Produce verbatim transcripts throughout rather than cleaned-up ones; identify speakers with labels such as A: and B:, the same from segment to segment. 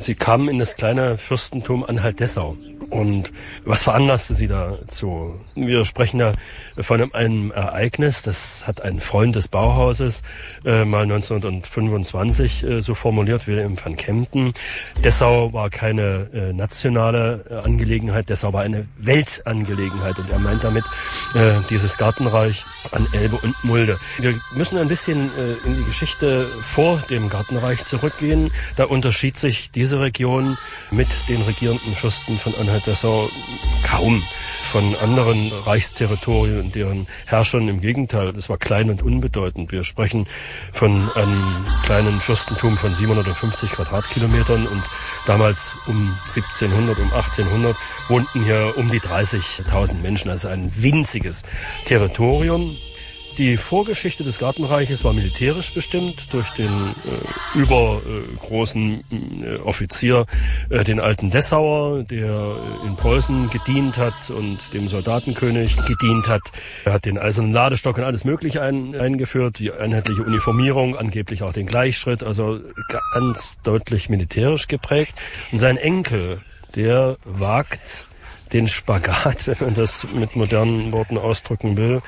A: Sie kamen in das kleine Fürstentum Anhalt-Dessau. Und was veranlasste sie dazu? Wir sprechen da von einem Ereignis, das hat ein Freund des Bauhauses äh, mal neunzehnhundertfünfundzwanzig äh, so formuliert, Wilhelm van Kempen. Dessau war keine äh, nationale äh, Angelegenheit, Dessau war eine Weltangelegenheit. Und er meint damit äh, dieses Gartenreich an Elbe und Mulde. Wir müssen ein bisschen äh, in die Geschichte vor dem Gartenreich zurückgehen. Da unterschied sich diese Region mit den regierenden Fürsten von Anhalt-Dessau kaum von anderen Reichsterritorien, deren Herrschern. Im Gegenteil, das war klein und unbedeutend. Wir sprechen von einem kleinen Fürstentum von siebenhundertfünfzig Quadratkilometern und damals um siebzehnhundert, um achtzehnhundert wohnten hier um die dreißigtausend Menschen, also ein winziges Territorium. Die Vorgeschichte des Gartenreiches war militärisch bestimmt durch den äh, übergroßen äh, Offizier, äh, den alten Dessauer, der äh, in Preußen gedient hat und dem Soldatenkönig gedient hat. Er hat den eisernen Ladestock und alles Mögliche ein, eingeführt, die einheitliche Uniformierung, angeblich auch den Gleichschritt, also ganz deutlich militärisch geprägt. Und sein Enkel, der wagt den Spagat, wenn man das mit modernen Worten ausdrücken will.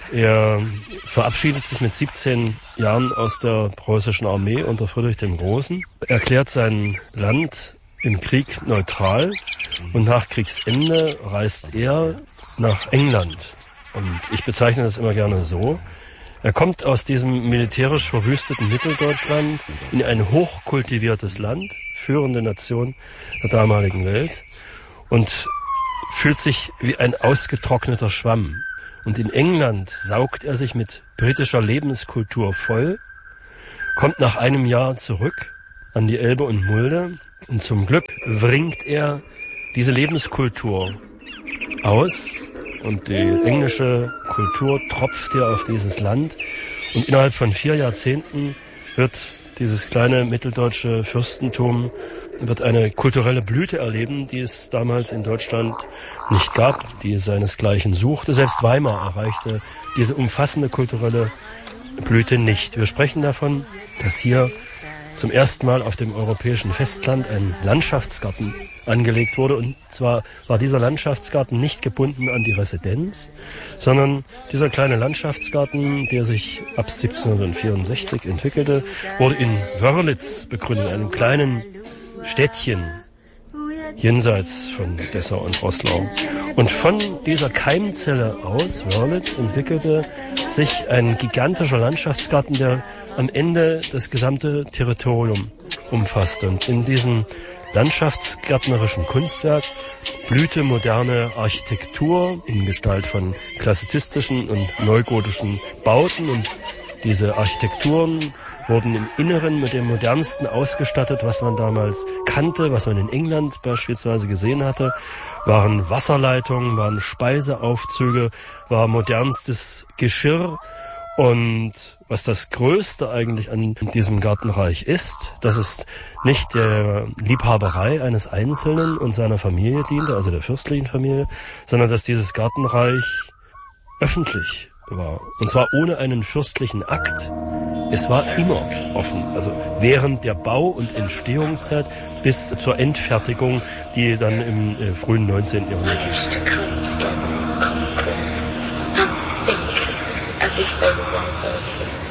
A: Er verabschiedet sich mit siebzehn Jahren aus der preußischen Armee unter Friedrich dem Großen, erklärt sein Land im Krieg neutral und nach Kriegsende reist er nach England. Und ich bezeichne das immer gerne so. Er kommt aus diesem militärisch verwüsteten Mitteldeutschland in ein hochkultiviertes Land, führende Nation der damaligen Welt, und fühlt sich wie ein ausgetrockneter Schwamm. Und in England saugt er sich mit britischer Lebenskultur voll, kommt nach einem Jahr zurück an die Elbe und Mulde und zum Glück bringt er diese Lebenskultur aus und die englische Kultur tropft hier auf dieses Land und innerhalb von vier Jahrzehnten wird dieses kleine mitteldeutsche Fürstentum wird eine kulturelle Blüte erleben, die es damals in Deutschland nicht gab, die seinesgleichen suchte. Selbst Weimar erreichte diese umfassende kulturelle Blüte nicht. Wir sprechen davon, dass hier zum ersten Mal auf dem europäischen Festland ein Landschaftsgarten angelegt wurde. Und zwar war dieser Landschaftsgarten nicht gebunden an die Residenz, sondern dieser kleine Landschaftsgarten, der sich ab siebzehnhundertvierundsechzig entwickelte, wurde in Wörlitz begründet, einem kleinen Städtchen jenseits von Dessau und Roßlau. Und von dieser Keimzelle aus, Wörlitz, entwickelte sich ein gigantischer Landschaftsgarten, der am Ende das gesamte Territorium umfasste. Und in diesem landschaftsgärtnerischen Kunstwerk blühte moderne Architektur in Gestalt von klassizistischen und neugotischen Bauten. Und diese Architekturen wurden im Inneren mit dem Modernsten ausgestattet, was man damals kannte, was man in England beispielsweise gesehen hatte, waren Wasserleitungen, waren Speiseaufzüge, war modernstes Geschirr. Und was das Größte eigentlich an diesem Gartenreich ist, dass es nicht der Liebhaberei eines Einzelnen und seiner Familie diente, also der fürstlichen Familie, sondern dass dieses Gartenreich öffentlich war. Und zwar ohne einen fürstlichen Akt. Es war immer offen, also während der Bau- und Entstehungszeit bis zur Endfertigung, die dann im äh, frühen neunzehnten Jahrhundert liegt.
B: As if they were one person.